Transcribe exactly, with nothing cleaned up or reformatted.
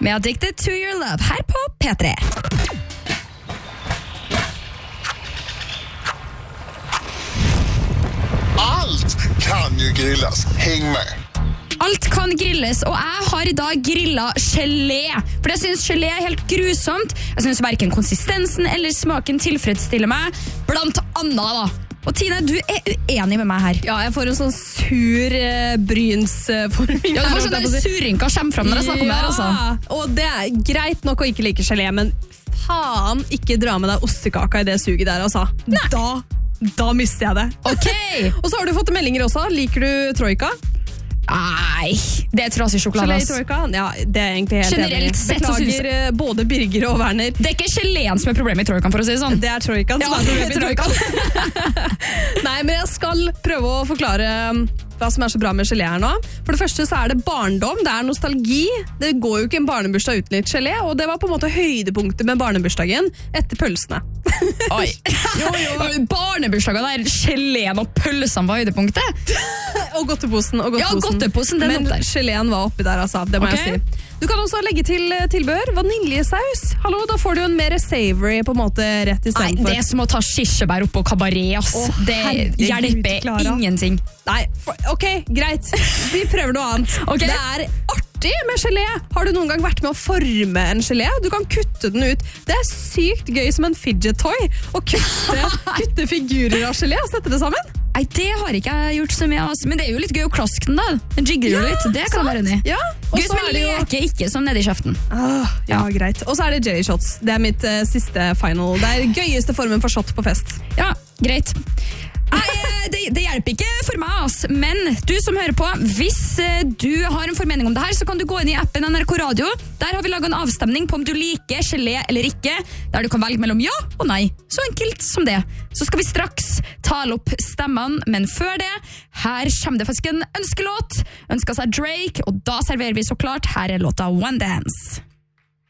med Addicted to Your Love her på P tre. Allt kan ju grillas. Häng med. Alt kan grilles, og jeg har i dag grillet gelé. For jeg synes gelé er helt grusomt. Jeg synes hverken konsistensen eller smaken tilfredsstiller meg. Blant annet da. Og Tine, du er uenig med meg her. Ja, jeg får en sånn sur eh, brynsforming. Ja, det var sånn at surrynka kommer frem når jeg snakker om det her, altså. Ja, og det er greit nok å ikke like gelé, men faen ikke dra med deg ostekaka i det suget der, altså. Nei. Da, da mister jeg det. Ok. Og så har du fått meldinger også. Liker du troika? Nei, det er trasig sjokolade. Gelé i troika? Ja, det er egentlig helt Generelt enig. sett så synes- Beklager eh, både Birger og Werner. Det er ikke geleen som er problemet i troikaen, for å si det sånn. Det er troikaen Ja, som er problemet i det er troikaen. Nei, men jeg skal prøve å forklare um, hva som er så bra med gelé her nå. For det første så er det barndom, det er nostalgi. Det går jo ikke en barnebursdag uten litt gelé, og det var på en måte høydepunktet med barnebursdagen etter pølsene. Oi. Jo, jo. Barnebursdagen der, geleen og pølsene var høydepunktet. Og godteposen. Og Ja, godteposen. godteposen, den Men opp der. geleen var oppi der, altså. Det må Ok. jeg si. Du kan også legge til eh, tilbehør. Vaniljesaus. Hallo, da får du en mer savory på en måte rett i Nei, stedet for. det er som å ta kirsebær oppå kabaret, ass. Å, det herregud, hjelper Clara. ingenting. Nei, for, ok, greit. Vi prøver noe annet. Ok. Det er artig med gelé. Har du noen gang vært med å forme en gelé? Du kan kutte den ut. Det er sykt gøy som en fidget toy å kutte, kutte figurer av gelé og sette det sammen. Nei, det har ikke jeg gjort så mye av, ass. Men det er jo litt gøy å klaske den da. Den jigger jo Ja, litt, det kan jeg være enig i. Ja, og Gøy så som er en det jo... leke, ikke som nede i kjeften. Ah, ja, greit. Og så er det jelly shots. Det er mitt eh, siste final. Det er gøyeste formen for shot på fest. Ja, greit. Nei, eh, det, det hjelper ikke for meg, ass. Men du som hører på, hvis eh, du har en formening om det her, så kan du gå inn i appen N R K Radio. Der har vi laget en avstemning på om du liker gelé eller ikke, der du kan velge mellom ja og nei. Så enkelt som det. Så skal vi straks tale opp stemmene, men før det, her kommer det faktisk en ønskelåt. Ønsket seg Drake, og da serverer vi så klart. Her er låta One Dance.